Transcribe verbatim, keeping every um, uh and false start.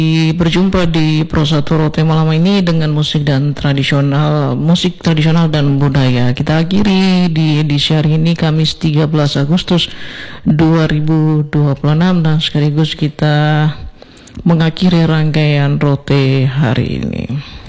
Berjumpa di Pro satu Rote malam ini dengan musik dan tradisional, musik tradisional dan budaya. Kita akhiri di edisi hari ini Kamis tiga belas Agustus dua ribu dua puluh enam dan sekaligus kita mengakhiri rangkaian Rote hari ini.